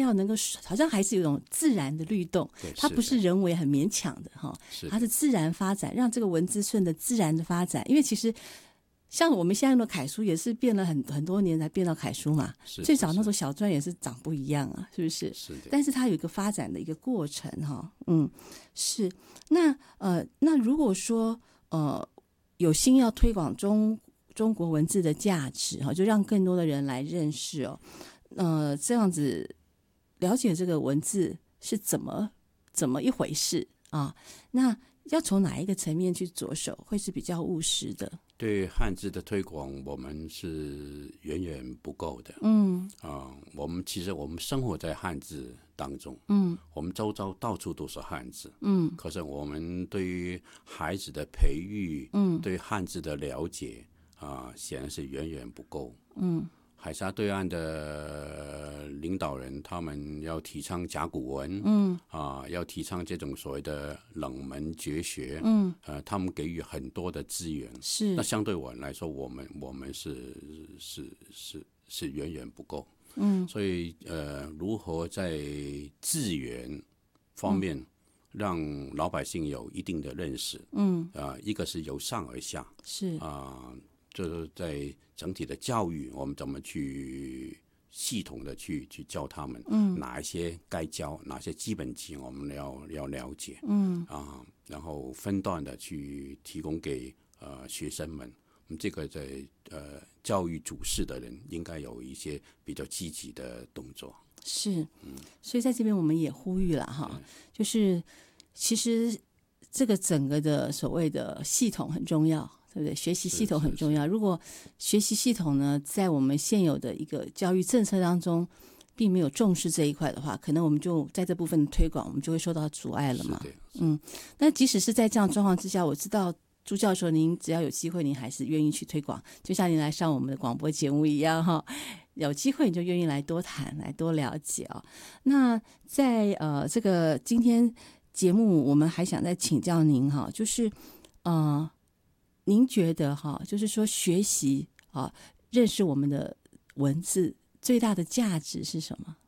要能够好像还是有一种自然的律动，它不是人为很勉强的它是自然发展，让这个文字顺着自然的发展。因为其实像我们现在的楷书也是变了很多年才变到楷书嘛，最早那时候小篆也是长不一样啊，是不是？ 是的。 但是它有一个发展的一个过程是。那如果说有心要推广中国文字的价值就让更多的人来认识这样子了解这个文字是怎么一回事啊？那要从哪一个层面去着手会是比较务实的？ 对汉字的推广，我们是远远不够的。我们其实我们生活在汉字当中，我们周遭到处都是汉字，可是我们对于孩子的培育，对汉字的了解显然是远远不够。海峡对岸的领导人，他们要提倡甲骨文，要提倡这种所谓的冷门绝学，他们给予很多的资源， 是。 那相对我们来说，我们是远远不够。所以如何在资源方面让老百姓有一定的认识，一个是由上而下， 是就是在整体的教育，我们怎么去系统的去教他们，哪一些该教，哪些基本级我们要了解，然后分段的去提供给学生们。这个在教育主事的人应该有一些比较积极的动作。 是，所以在这边我们也呼吁了就是其实这个整个的所谓的系统很重要。对不对？学习系统很重要。如果学习系统呢，在我们现有的一个教育政策当中，并没有重视这一块的话，可能我们就在这部分的推广，我们就会受到阻碍了嘛。那即使是在这样状况之下，我知道朱教授您只要有机会，您还是愿意去推广，就像您来上我们的广播节目一样有机会你就愿意来多谈，来多了解那在这个今天节目，我们还想再请教您就是您觉得就是说学习认识我们的文字最大的价值是什么？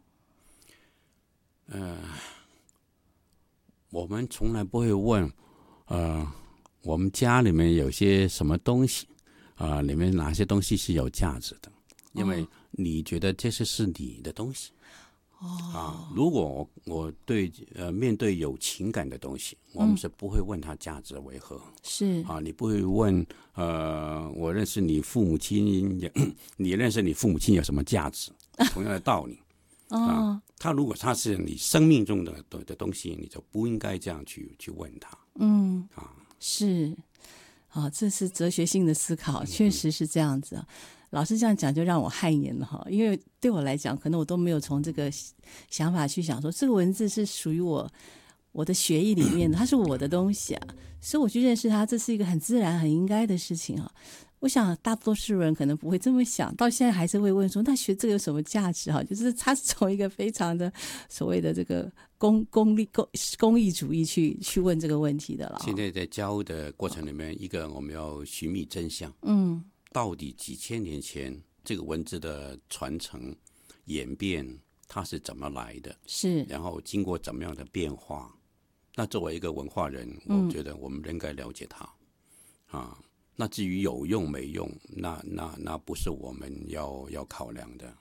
我们从来不会问我们家里面有些什么东西里面哪些东西是有价值的，因为你觉得这些是你的东西。如果我对面对有情感的东西，我们是不会问他价值为何。 是你不会问我认识你父母亲，你认识你父母亲有什么价值？同样的道理他如果他是你生命中的东西，你就不应该这样去问他。 是这是哲学性的思考，确实是这样子老师这样讲就让我汗颜了因为对我来讲，可能我都没有从这个想法去想说，这个文字是属于我的血液里面的，它是我的东西所以我去认识它，这是一个很自然、很应该的事情我想大多数人可能不会这么想，到现在还是会问说，那学这个有什么价值就是它是从一个非常的所谓的这个公益主义去问这个问题的了。 现在在教的过程里面，一个我们要寻觅真相。到底几千年前这个文字的传承演变它是怎么来的， 是然后经过怎么样的变化，那作为一个文化人我觉得我们应该了解它那至于有用没用，那不是我们要考量的。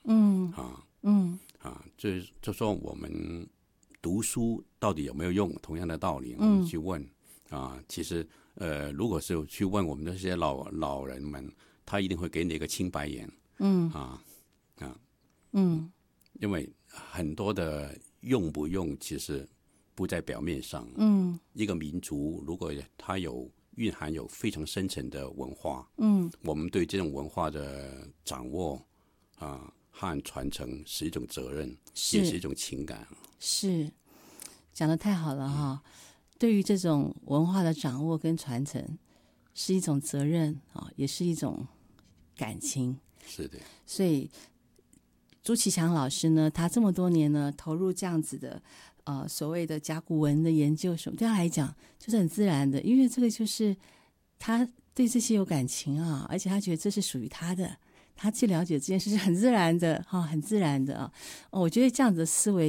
就说我们读书到底有没有用，同样的道理我们去问其实如果是去问我们这些老人们，他一定会给你一个青白眼。因为很多的用不用其实不在表面上。一个民族如果它蕴含有非常深层的文化，我们对这种文化的掌握和传承是一种责任，也是一种情感。 是讲得太好了对于这种文化的掌握跟传承是一种责任也是一种感情。 是的。 所以朱其强老师呢，他这么多年呢投入这样子的所谓的甲骨文的研究什么，对他来讲就是很自然的，因为这个就是他对这些有感情而且他觉得这是属于他的，他去了解这件事是很自然的很自然的我觉得这样子的思维